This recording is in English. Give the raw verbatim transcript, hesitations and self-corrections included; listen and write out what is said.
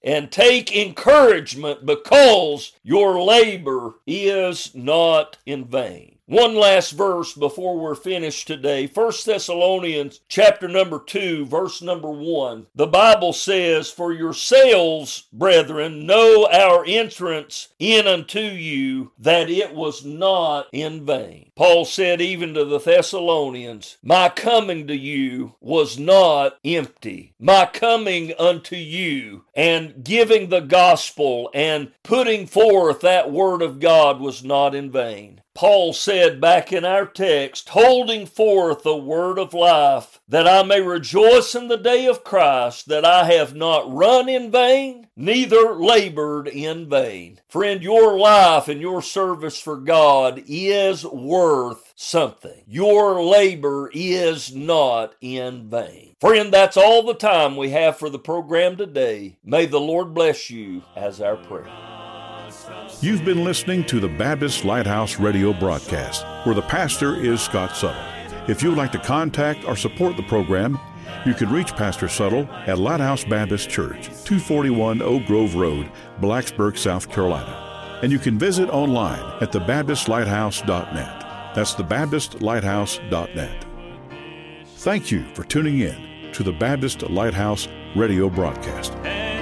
and take encouragement, because your labor is not in vain. One last verse before we're finished today. First Thessalonians chapter number two, verse number one. The Bible says, "For yourselves, brethren, know our entrance in unto you, that it was not in vain." Paul said even to the Thessalonians, "My coming to you was not empty. My coming unto you and giving the gospel and putting forth that word of God was not in vain." Paul said back in our text, "Holding forth the word of life, that I may rejoice in the day of Christ, that I have not run in vain, neither labored in vain." Friend, your life and your service for God is worth something. Your labor is not in vain. Friend, that's all the time we have for the program today. May the Lord bless you as our prayer. You've been listening to the Baptist Lighthouse Radio broadcast, where the pastor is Scott Suttle. If you would like to contact or support the program, you can reach Pastor Suttle at Lighthouse Baptist Church, two forty-one Oak Grove Road, Blacksburg, South Carolina. And you can visit online at the baptist lighthouse dot net. That's the baptist lighthouse dot net. Thank you for tuning in to the Baptist Lighthouse Radio broadcast.